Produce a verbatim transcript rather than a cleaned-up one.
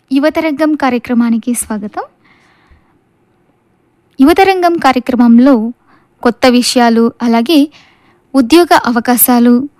యువతరంగం కార్యక్రమానికి స్వాగతం. యువతరంగం కార్యక్రమంలో కొత్త విషయాలు, అలాగే ఉద్యోగ అవకాశాలు,